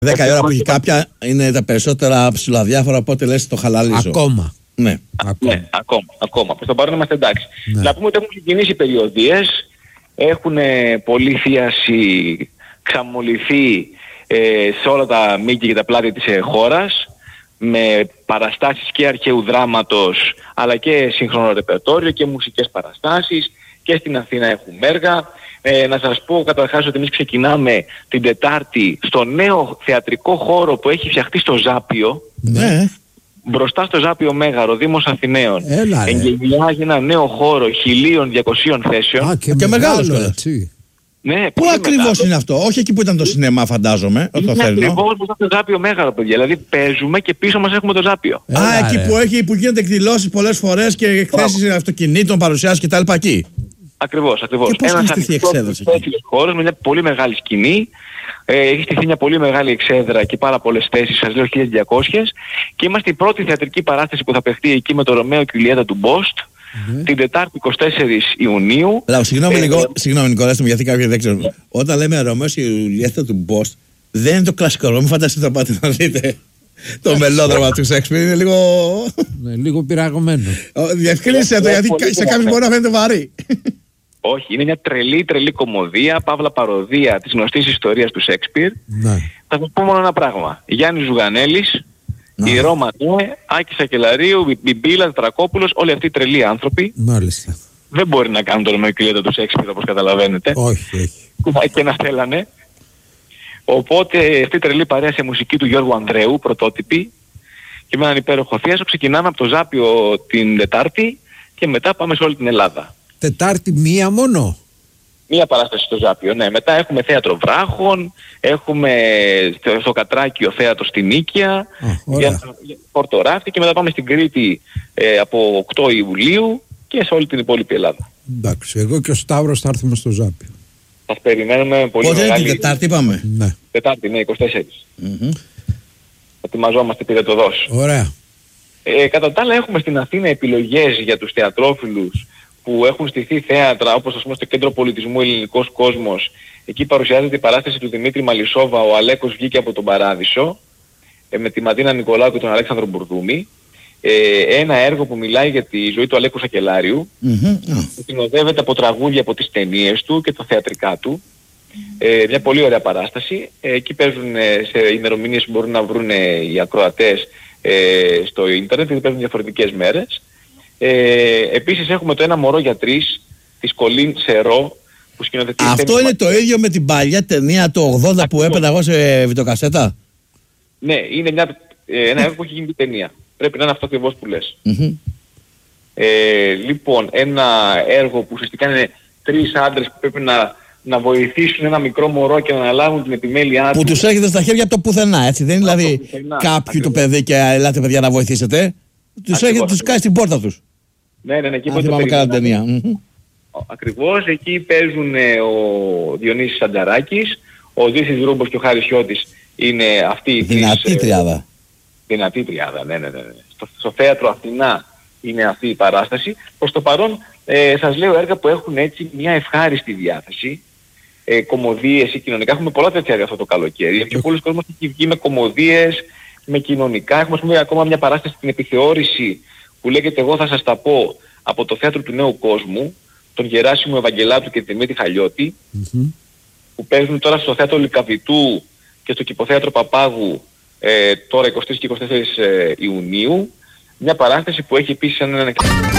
10 η ώρα που έχει κάποια είναι τα περισσότερα ψηλοαδιάφορα, οπότε λες το χαλαλίζω. Ακόμα. Ναι. Ακόμα. Προς το παρόν είμαστε εντάξει. Ναι. Να πούμε ότι έχουν ξεκινήσει περιοδίες, έχουν πολλή θίαση ξαμολυθεί σε όλα τα μήκη και τα πλάτη της χώρας, με παραστάσεις και αρχαίου δράματος, αλλά και σύγχρονο ρεπερτόριο και μουσικές παραστάσεις, και στην Αθήνα έχουμε έργα. Να σας πω καταρχάς ότι εμείς ξεκινάμε την Τετάρτη στο νέο θεατρικό χώρο που έχει φτιαχτεί στο Ζάπιο. Ναι. Μπροστά στο Ζάπιο Μέγαρο, Δήμος Αθηναίων. Εγκαινιάζει ένα νέο χώρο 1.200 θέσεων. Και μεγάλο, έτσι. Ναι, πού ακριβώς είναι αυτό? Όχι εκεί που ήταν το σινεμά, φαντάζομαι. Είναι ακριβώς μπροστά στο Ζάπιο Μέγαρο, παιδιά. Δηλαδή παίζουμε και πίσω μας έχουμε το Ζάπιο. Εκεί που γίνεται εκδηλώσεις πολλές φορές και εκθέσεις αυτοκινήτων, παρουσιάσεις κτλ. Εκεί. Ακριβώς. Και πώς έχει στηθεί η εξέδρα εκεί? Χώρος με μια πολύ μεγάλη σκηνή. Έχει στηθεί μια πολύ μεγάλη εξέδρα και πάρα πολλές θέσεις, σας λέω 1.200, και είμαστε η πρώτη θεατρική παράσταση που θα παιχτεί εκεί με το Ρωμαίο και Ιουλιέτα του Μπόστ την Τετάρτη 24 Ιουνίου. Συγγνώμη Νικολάστη μου, γιατί κάποιοι δεν ξέρουν. Όταν λέμε Ρωμαίος και Ιουλιέτα του Μπόστ, δεν είναι το κλασικό ρόλο. Μην φανταστείτε να πάτε να δείτε το μελόδραμα του Σέξπιρ. Είναι λίγο πειραγμένο. Διευκρίνησε το, γιατί σε κάποιους μπορεί να φαίνεται βαρύ. Όχι, είναι μια τρελή κομμωδία, παύλα παροδία της γνωστής ιστορίας του Σέξπιρ. Ναι. Θα σας πω μόνο ένα πράγμα. Γιάννης Ζουγανέλης, η Ρώμα Νέ, Άκης Ακελαρίου, Μπιμπίλα, Τρακόπουλος, όλοι αυτοί οι τρελοί άνθρωποι. Μάλιστα. Δεν μπορεί να κάνουν το Ρωμαίο και Ιουλιέτα του Σέξπιρ, όπως καταλαβαίνετε. Όχι. Και να θέλανε. Οπότε αυτή η τρελή παρέα σε μουσική του Γιώργου Ανδρέου, πρωτότυπη, και με έναν υπέροχο θίασο, ξεκινάμε από το Ζάπιο την Τετάρτη και μετά πάμε σε όλη την Ελλάδα. Τετάρτη μία μόνο? Μία παράσταση στο Ζάπιο, ναι. Μετά έχουμε θέατρο Βράχων, έχουμε στο Κατράκιο θέατρο στην Νίκαια, Πορτοράφτη, και μετά πάμε στην Κρήτη από 8 Ιουλίου και σε όλη την υπόλοιπη Ελλάδα. Εντάξει, εγώ και ο Σταύρος θα έρθουμε στο Ζάπιο. Σας περιμένουμε πολύ μεγάλη... Πότε την Τετάρτη είπαμε? Ναι. Τετάρτη, ναι, 24. Ετοιμαζόμαστε πήρε το δώσ. Ωραία. Κατά τα άλλα έχουμε στην Αθήνα επιλογές για τους θεατρόφιλους που έχουν στηθεί θέατρα, όπως ας πούμε στο Κέντρο Πολιτισμού Ελληνικός Κόσμος. Εκεί παρουσιάζεται η παράσταση του Δημήτρη Μαλισσόβα, «Ο Αλέκος βγήκε από τον Παράδεισο», με τη Ματίνα Νικολάου και τον Αλέξανδρο Μπουρδούμη. Ένα έργο που μιλάει για τη ζωή του Αλέκου Σακελάριου, που συνοδεύεται από τραγούδια από τις ταινίες του και τα θεατρικά του. Μια πολύ ωραία παράσταση. Εκεί παίζουν σε ημερομηνίες που μπορούν να βρουν οι ακροατές στο ίντερνετ, γιατί παίζουν διαφορετικές μέρες. Επίσης έχουμε το «Ένα μωρό για τρεις» της Κολίν Σερό, που σκηνοθετεί... Αυτό είναι το ίδιο με την παλιά ταινία του 80 που έπαιρνα εγώ σε βιντεοκασέτα? Ναι, είναι ένα έργο που έχει γίνει ταινία. Πρέπει να είναι αυτό ακριβώς που λες. Λοιπόν, ένα έργο που ουσιαστικά είναι τρεις άντρες που πρέπει να βοηθήσουν ένα μικρό μωρό και να αναλάβουν την επιμέλειά του. Που τους έχετε στα χέρια από το πουθενά, έτσι. Δεν είναι δηλαδή κάποιου το παιδί και ελάτε παιδιά να βοηθήσετε. Τους κάνει στην πόρτα τους. Ναι, εκεί αν θυμάμαι καλά την ταινία. Ακριβώς, εκεί παίζουν ο Διονύσης Σαντζαράκης, ο Δύσης Ρούμπος και ο Χάρης Χιώτης είναι αυτή η δυνατή τριάδα. Δυνατή τριάδα, ναι. Στο θέατρο Αθηνά είναι αυτή η παράσταση. Προς το παρόν σας λέω έργα που έχουν έτσι μια ευχάριστη διάθεση. Κομμωδίες ή κοινωνικά. Έχουμε πολλά τέτοια έργα αυτό το καλοκαίρι. Πιο πολλοί κόσμος έχει βγει με κομμωδίες, με κοινωνικά. Έχουμε ας πούμε ακόμα μια παράσταση στην επιθεώρηση που λέγεται «Εγώ θα σας τα πω», από το Θέατρο του Νέου Κόσμου, τον Γεράσιμο Ευαγγελάτου και τη Δημήτρη Χαλιώτη, που παίζουν τώρα στο Θέατρο Λυκαβητού και στο Κηποθέατρο Παπάγου τώρα 23 και 24 Ιουνίου. Μια παράσταση που έχει επίσης έναν